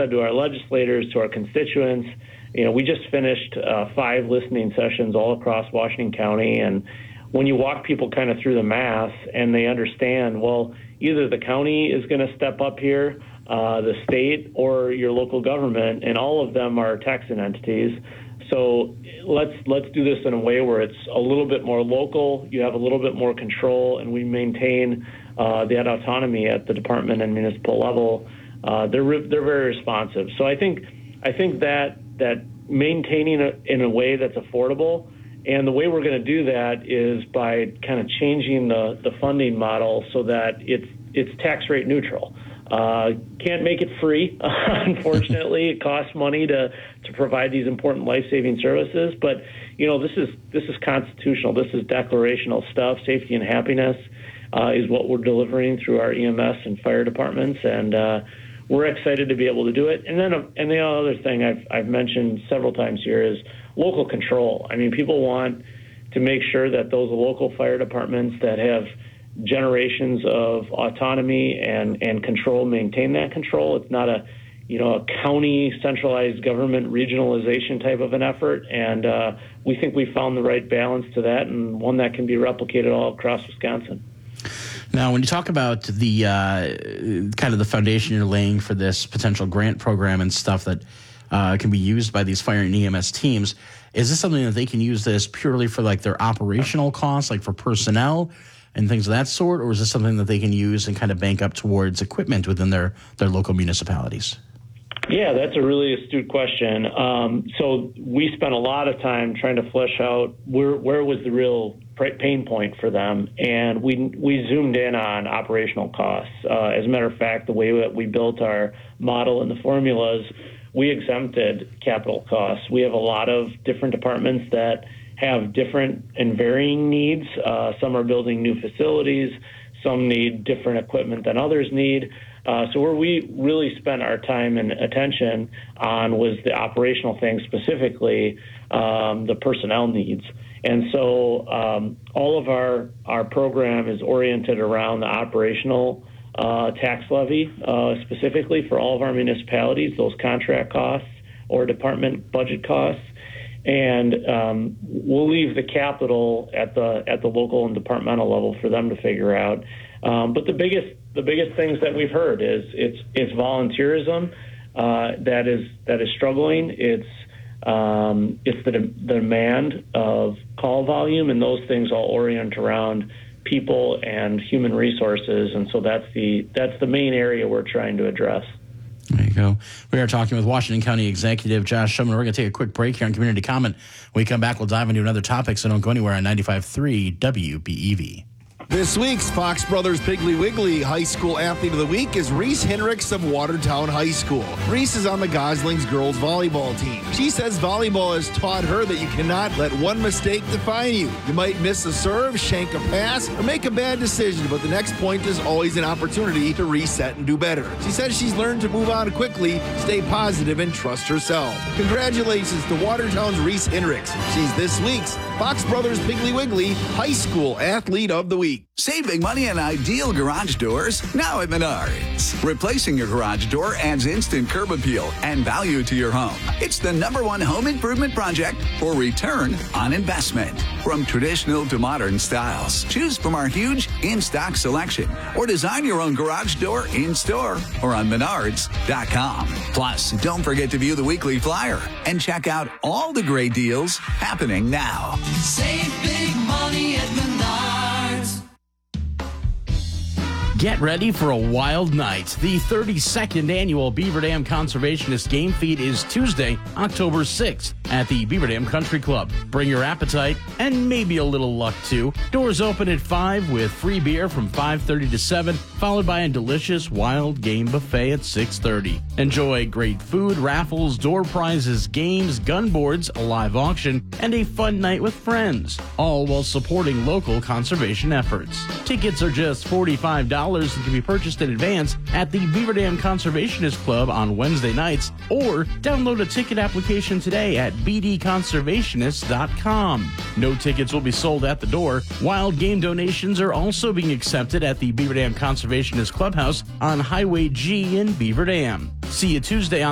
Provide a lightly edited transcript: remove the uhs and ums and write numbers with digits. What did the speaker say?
said to our legislators, to our constituents, we just finished 5 listening sessions all across Washington County, and when you walk people kind of through the math and they understand, well, either the county is going to step up here, the state, or your local government, and all of them are taxing entities. So let's do this in a way where it's a little bit more local, you have a little bit more control, and we maintain that autonomy at the department and municipal level. They're very responsive. So I think that maintaining it in a way that's affordable, and the way we're going to do that is by kind of changing the funding model so that it's tax rate neutral. Can't make it free, unfortunately. It costs money to provide these important life-saving services, but this is constitutional. This is declarational stuff. Safety and happiness is what we're delivering through our EMS and fire departments, and we're excited to be able to do it. And then the other thing I've mentioned several times here is local control. I mean, people want to make sure that those local fire departments that have generations of autonomy and control maintain that control. It's not a county centralized government regionalization type of an effort, and we think we found the right balance to that, and one that can be replicated all across Wisconsin. Now, when you talk about the kind of the foundation you're laying for this potential grant program and stuff that can be used by these fire and EMS teams, is this something that they can use this purely for like their operational costs, like for personnel and things of that sort, or is this something that they can use and kind of bank up towards equipment within their local municipalities? Yeah, that's a really astute question. So we spent a lot of time trying to flesh out where was the real pain point for them, and we zoomed in on operational costs. As a matter of fact, the way that we built our model and the formulas, we exempted capital costs. We have a lot of different departments that have different and varying needs. Some are building new facilities. Some need different equipment than others need. So where we really spent our time and attention on was the operational things, specifically the personnel needs. And so all of our program is oriented around the operational tax levy, specifically for all of our municipalities, those contract costs or department budget costs. And we'll leave the capital at the local and departmental level for them to figure out. But the biggest things that we've heard is it's volunteerism that is struggling. It's the demand of call volume, and those things all orient around people and human resources. And so that's the main area we're trying to address. There you go. We are talking with Washington County Executive Josh Schoeman. We're going to take a quick break here on Community Comment. When we come back, we'll dive into another topic, so don't go anywhere on 95.3 WBEV. This week's Fox Brothers Piggly Wiggly High School Athlete of the Week is Reese Hendricks of Watertown High School. Reese is on the Goslings girls volleyball team. She says volleyball has taught her that you cannot let one mistake define you. You might miss a serve, shank a pass, or make a bad decision, but the next point is always an opportunity to reset and do better. She says she's learned to move on quickly, stay positive, and trust herself. Congratulations to Watertown's Reese Hendricks. She's this week's Fox Brothers Piggly Wiggly High School Athlete of the Week. Save big money on ideal garage doors now at Menards. Replacing your garage door adds instant curb appeal and value to your home. It's the #1 home improvement project for return on investment. From traditional to modern styles, choose from our huge in-stock selection or design your own garage door in-store or on Menards.com. Plus, don't forget to view the weekly flyer and check out all the great deals happening now. Save big money at Menards. Get ready for a wild night. The 32nd annual Beaver Dam Conservationist Game Feed is Tuesday, October 6th at the Beaver Dam Country Club. Bring your appetite and maybe a little luck too. Doors open at 5 with free beer from 5:30 to 7, followed by a delicious wild game buffet at 6:30. Enjoy great food, raffles, door prizes, games, gun boards, a live auction, and a fun night with friends, all while supporting local conservation efforts. Tickets are just $45 and can be purchased in advance at the Beaver Dam Conservationist Club on Wednesday nights, or download a ticket application today at bdconservationist.com. No tickets will be sold at the door. Wild game donations are also being accepted at the Beaver Dam Conservationist Clubhouse on Highway G in Beaver Dam. See you Tuesday on